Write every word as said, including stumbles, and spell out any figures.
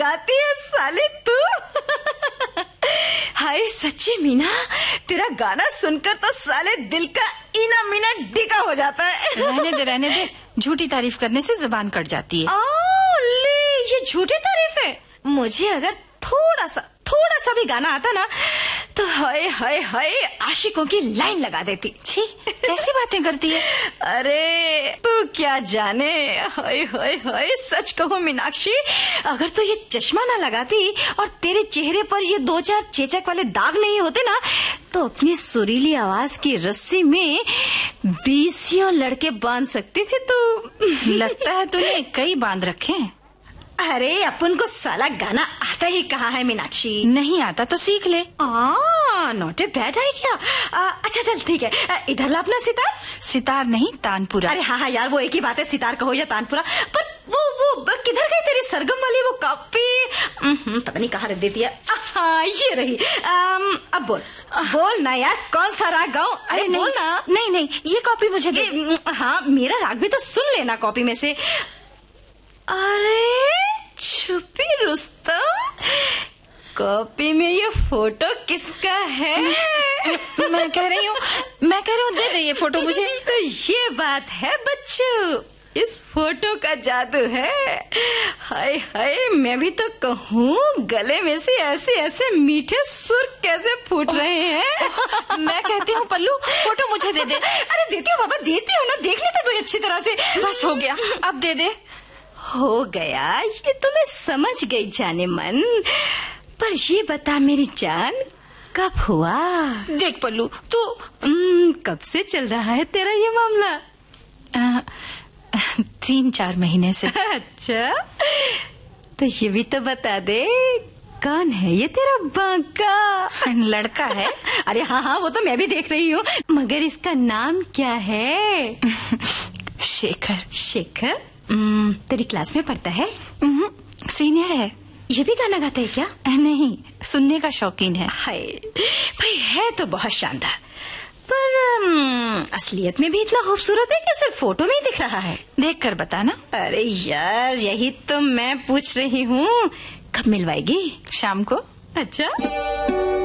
गाती है साले तू। हाय सच्ची मीना, तेरा गाना सुनकर तो साले दिल का इना मीना डिगा हो जाता है। रहने दे रहने दे, झूठी तारीफ करने से जुबान कट जाती है। ओ ले, ये झूठी तारीफ है। मुझे अगर थोड़ा सा थोड़ा सा भी गाना आता ना तो हाय हाय हाय आशिकों की लाइन लगा देती। छी, कैसी बातें करती है। अरे तू क्या जाने, हाय हाय हाय सच कहो मीनाक्षी, अगर तू ये चश्मा ना लगाती और तेरे चेहरे पर ये दो चार चेचक वाले दाग नहीं होते ना तो अपनी सुरीली आवाज की रस्सी में बीसियों लड़के बांध सकती थी तू। लगता है तूने कई बांध रखे। अरे अपन को साला गाना आता ही कहाँ है मीनाक्षी। नहीं आता तो सीख ले। Not a bad idea. अच्छा चल ठीक है, इधर ला अपना सितार। सितार नहीं, तानपुरा। अरे हाँ हाँ यार, वो एक ही बात है, सितार कहो या तानपुरा। पर वो वो किधर गई तेरी सरगम वाली वो कॉपी? पता नहीं कहाँ रख देती है। हाँ ये रही। आम, अब बोल बोल ना यार, कौन सा राग गाऊं? अरे नहीं, बोल ना। नहीं नहीं, ये कॉपी मुझे दे। हाँ मेरा राग भी तो सुन लेना कॉपी में से। अरे छुपी रुस्तम, कॉपी में ये फोटो किसका है? मैं कह रही हूँ मैं कह रही हूँ दे दे ये फोटो मुझे। तो ये बात है बच्चों, इस फोटो का जादू है। हाय हाय, मैं भी तो कहूँ गले में से ऐसे ऐसे मीठे सुर कैसे फूट रहे हैं। मैं कहती हूँ पल्लू फोटो मुझे दे दे। अरे देती हूँ बाबा, देती हूँ ना, देख लेते कोई अच्छी तरह से। बस हो गया, अब दे दे। हो गया, ये तो मैं समझ गई जाने मन। पर ये बता मेरी जान, कब हुआ? देख पल्लू तू, कब से चल रहा है तेरा ये मामला? आ, तीन चार महीने से। अच्छा, तो ये भी तो बता दे, कौन है ये तेरा बांका? लड़का है। अरे हाँ हाँ, वो तो मैं भी देख रही हूँ, मगर इसका नाम क्या है? शेखर। शेखर? तेरी क्लास में पढ़ता है? सीनियर है। ये भी गाना गाता है क्या? नहीं, सुनने का शौकीन है। हाय भाई, है तो बहुत शानदार, पर असलियत में भी इतना खूबसूरत है कि सिर्फ फोटो में ही दिख रहा है? देख कर बताना। अरे यार, यही तो मैं पूछ रही हूँ, कब मिलवाएगी? शाम को। अच्छा।